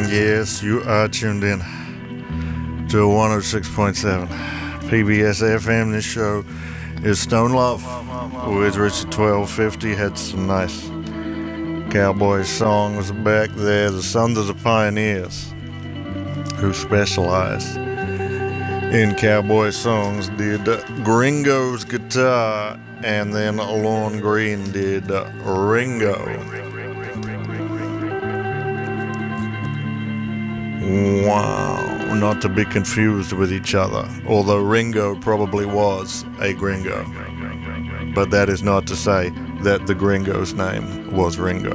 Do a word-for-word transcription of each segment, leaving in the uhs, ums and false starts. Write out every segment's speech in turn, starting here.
Yes, you are tuned in to one oh six point seven P B S F M. This show is Stone Love with Richard twelve fifty. Had some nice cowboy songs back there. The Sons of the Pioneers, who specialize in cowboy songs, did Gringo's Guitar, and then Lorne Green did Ringo. Wow, not to be confused with each other, although Ringo probably was a gringo. But that is not to say that the gringo's name was Ringo.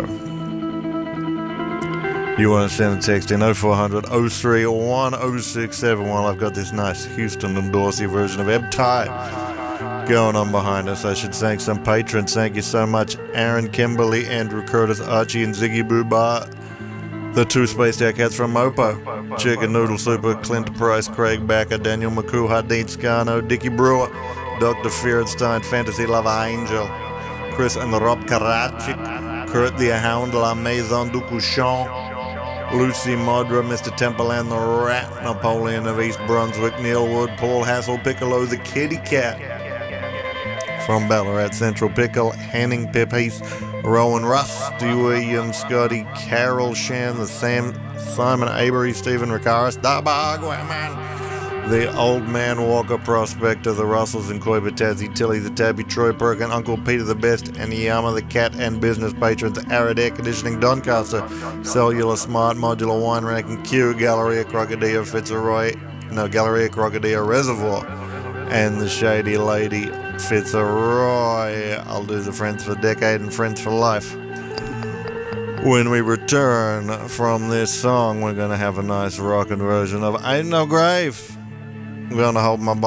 You want to send a text in oh four hundred, oh three one, oh six seven one. I've got this nice Houston and Dorsey version of Ebb Tide going on behind us. I should thank some patrons. Thank you so much, Aaron, Kimberly, Andrew, Curtis, Archie, and Ziggy Boobar. The two Space Cats from Mopo, Chicken Noodle Super, Clint Price, Craig Backer, Daniel McCoo, Hadid Scano, Dickie Brewer, Doctor Fierenstein, Fantasy Lover Angel, Chris and Rob Karachik, Kurt the Hound, La Maison du Couchon, Lucy Modra, Mister Temple and the Rat, Napoleon of East Brunswick, Neil Wood, Paul Hassel, Piccolo the Kitty Cat, from Ballarat Central, Pickle, Hanning, Pip Heath, Rowan Russ, Stu Williams, Scotty, Carol Shan, the Sam, Simon Avery, Stephen Ricaris, the Bagwaman, the Old Man Walker Prospector, the Russells and Koi Batazzi, Tilly the Tabby, Troy Perkin, Uncle Peter the Best, and Yama the Cat, and business patrons, Arid Air Conditioning, Doncaster, Cellular Smart, Modular Wine Ranking, Q, Galleria Crocodile, Fitzroy, no, Galleria Crocodile Reservoir, and the Shady Lady Fitzroy. I'll do the Friends for Decade and Friends for Life. When we return from this song, we're going to have a nice rockin' version of Ain't No Grave. I'm going to hold my